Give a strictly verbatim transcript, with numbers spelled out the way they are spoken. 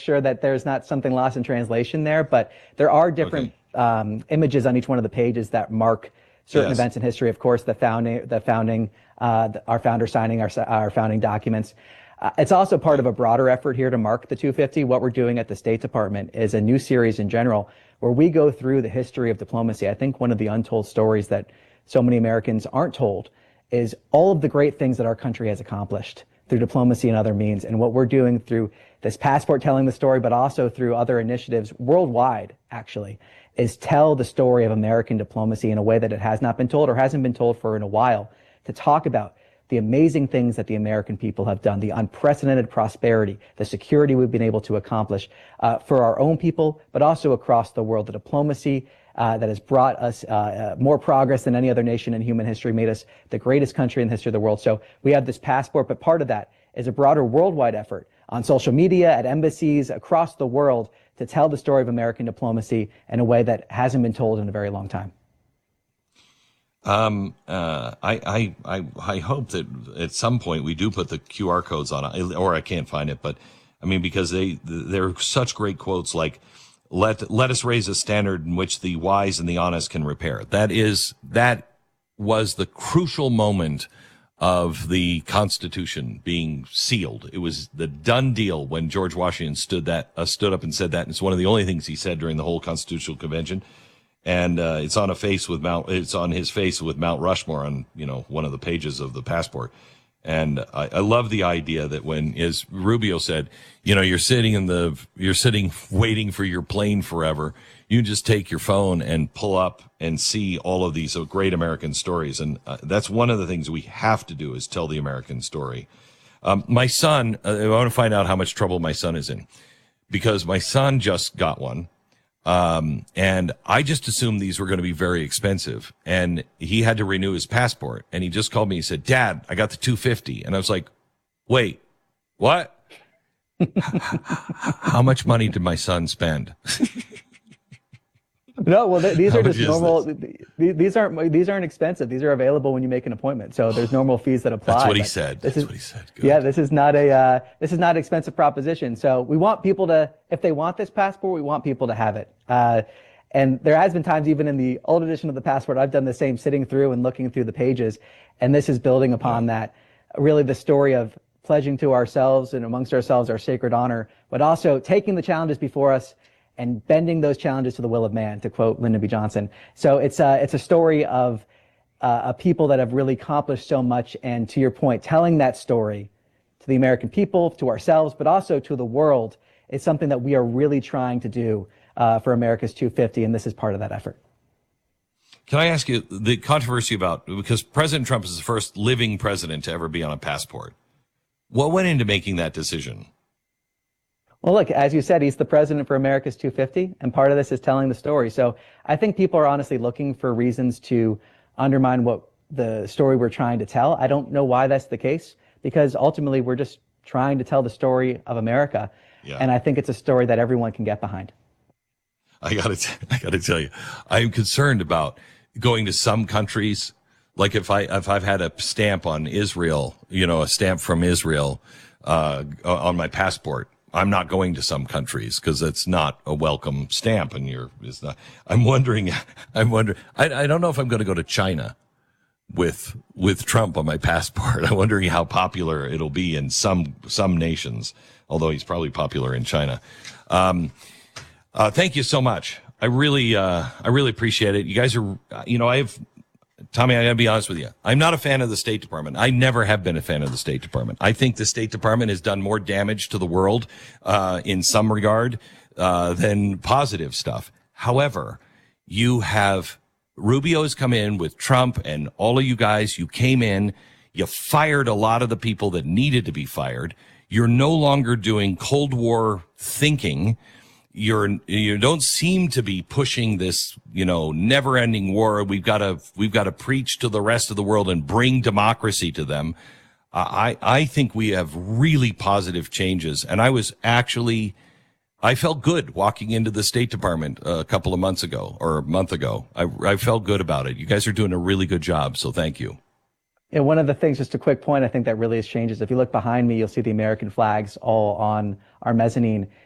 sure that there's not something lost in translation there, but there are different okay. um, images on each one of the pages that mark certain yes. events in history. Of course, the founding, the founding, uh, the, our founder signing our, our founding documents. Uh, it's also part of a broader effort here to mark the two fifty. What we're doing at the State Department is a new series in general where we go through the history of diplomacy. I think one of the untold stories that so many Americans aren't told is all of the great things that our country has accomplished through diplomacy and other means. And what we're doing through this passport telling the story, but also through other initiatives worldwide, actually, is tell the story of American diplomacy in a way that it has not been told or hasn't been told for in a while, to talk about the amazing things that the American people have done, the unprecedented prosperity, the security we've been able to accomplish uh, for our own people, but also across the world, the diplomacy uh, that has brought us uh, uh, more progress than any other nation in human history, made us the greatest country in the history of the world. So we have this passport, but part of that is a broader worldwide effort on social media, at embassies across the world, to tell the story of American diplomacy in a way that hasn't been told in a very long time. Um, uh, I, I, I, I hope that at some point we do put the Q R codes on it, or I can't find it, but I mean, because they, they're such great quotes like, let, let us raise a standard in which the wise and the honest can repair. That is, that was the crucial moment of the Constitution being sealed. It was the done deal when George Washington stood that, uh, stood up and said that. And it's one of the only things he said during the whole Constitutional Convention. And uh, it's on a face with Mount. It's on his face with Mount Rushmore on, you know, one of the pages of the passport. And I, I love the idea that when, as Rubio said, you know, you're sitting in the, you're sitting waiting for your plane forever. You just take your phone and pull up and see all of these great American stories. And uh, that's one of the things we have to do, is tell the American story. Um, my son, uh, I want to find out how much trouble my son is in, because my son just got one. Um, and I just assumed these were going to be very expensive, and he had to renew his passport, and he just called me. He said, "Dad, I got the two fifty." And I was like, wait, what? How much money did my son spend? No, well, th- these How are just normal. Th- these aren't these aren't expensive. These are available when you make an appointment. So there's normal fees that apply. That's what he said. This That's is, what he said. Good. Yeah, this is not a uh, this is not an expensive proposition. So we want people to, if they want this passport, we want people to have it. Uh, and there has been times, even in the old edition of the passport, I've done the same, sitting through and looking through the pages. And this is building upon yeah. that. Really, the story of pledging to ourselves and amongst ourselves our sacred honor, but also taking the challenges before us and bending those challenges to the will of man, to quote Lyndon B. Johnson. So it's a, it's a story of uh, a people that have really accomplished so much. And to your point, telling that story to the American people, to ourselves, but also to the world, is something that we are really trying to do uh, for America's two fifty. And this is part of that effort. Can I ask you the controversy about, because President Trump is the first living president to ever be on a passport. What went into making that decision? Well, look, as you said, he's the president for America's two fifty, and part of this is telling the story. So I think people are honestly looking for reasons to undermine what the story we're trying to tell. I don't know why that's the case, because ultimately we're just trying to tell the story of America. Yeah. And I think it's a story that everyone can get behind. I gotta, t- I gotta tell you, I'm concerned about going to some countries. Like if I, if I've had a stamp on Israel, you know, a stamp from Israel, uh, on my passport, I'm not going to some countries because it's not a welcome stamp, and you're, it's not, I'm wondering, I'm wondering, I, I don't know if I'm going to go to China with, with Trump on my passport. I'm wondering how popular it'll be in some, some nations, although he's probably popular in China. Um, uh, thank you so much. I really, uh, I really appreciate it. You guys are, you know, I've, Tommy, I gotta be honest with you. I'm not a fan of the State Department. I never have been a fan of the State Department. I think the State Department has done more damage to the world, uh, in some regard, uh, than positive stuff. However, you have, Rubio has come in with Trump, and all of you guys, you came in, you fired a lot of the people that needed to be fired. You're no longer doing Cold War thinking. You're, you don't seem to be pushing this, you know, never ending war. We've got to, we've got to preach to the rest of the world and bring democracy to them. Uh, I, I think we have really positive changes. And I was actually, I felt good walking into the State Department a couple of months ago or a month ago. I, I felt good about it. You guys are doing a really good job. So thank you. And one of the things, just a quick point, I think that really has changed is if you look behind me, you'll see the American flags all on our mezzanine.